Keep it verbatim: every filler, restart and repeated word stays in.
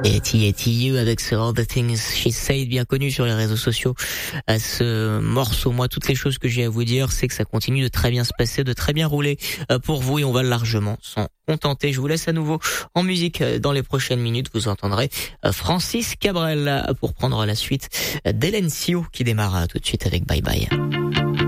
Et T T U avec ce All the Things She Said, bien connu sur les réseaux sociaux. À ce morceau, moi, toutes les choses que j'ai à vous dire, c'est que ça continue de très bien se passer, de très bien rouler pour vous, et on va largement s'en contenter. Je vous laisse à nouveau en musique dans les prochaines minutes. Vous entendrez Francis Cabrel pour prendre la suite d'Hélène Sio qui démarre tout de suite avec Bye Bye.